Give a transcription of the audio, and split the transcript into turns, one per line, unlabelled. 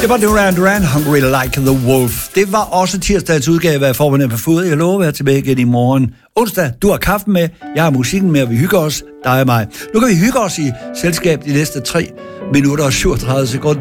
Det var Duran Duran, Hungry Like the Wolf. Det var også tirsdagens udgave af Forberedt på Fod. Jeg lover at være tilbage igen i morgen. Onsdag, du har kaffen med, jeg har musikken med, og vi hygger os, dig og mig. Nu kan vi hygge os i selskab de næste 3 minutter og 37 sekunder.